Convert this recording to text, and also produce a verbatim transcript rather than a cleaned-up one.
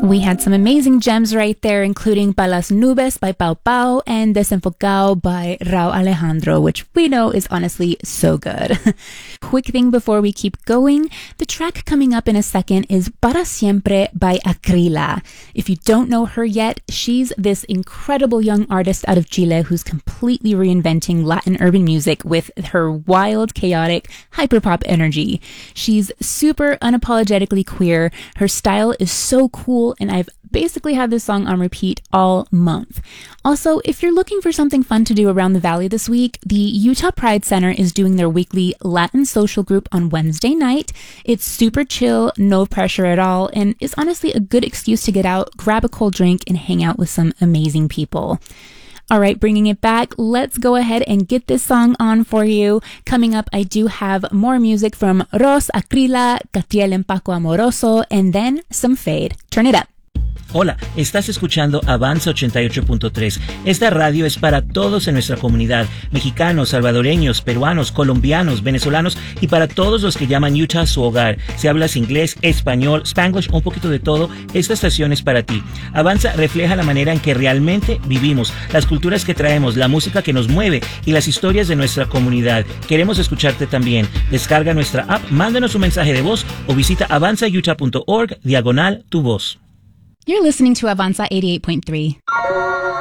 We had some amazing gems right there, including Pa las Nubes by Pau Pau and Desenfocado by Rauw Alejandro, which we know is honestly so good. Quick thing before we keep going, the track coming up in a second is Para Siempre by Acrila. If you don't know her yet, she's this incredible young artist out of Chile who's completely reinventing Latin urban music with her wild, chaotic, hyperpop energy. She's super unapologetically queer. Her style is so cool, and I've basically had this song on repeat all month. Also, if you're looking for something fun to do around the Valley this week, the Utah Pride Center is doing their weekly Latin social group on Wednesday night. It's super chill, no pressure at all, and is honestly a good excuse to get out, grab a cold drink, and hang out with some amazing people. All right, bringing it back, let's go ahead and get this song on for you. Coming up, I do have more music from Ros, Acrila, Catriel and Paco Amoroso, and then some Fade. Turn it up. Hola, estás escuchando Avanza ochenta y ocho punto tres. Esta radio es para todos en nuestra comunidad, mexicanos, salvadoreños, peruanos, colombianos, venezolanos y para todos los que llaman Utah su hogar. Si hablas inglés, español, Spanglish o un poquito de todo, esta estación es para ti. Avanza refleja la manera en que realmente vivimos, las culturas que traemos, la música que nos mueve y las historias de nuestra comunidad. Queremos escucharte también. Descarga nuestra app, mándanos un mensaje de voz o visita avanza utah punto org diagonal tu voz. You're listening to Avanza eighty-eight point three.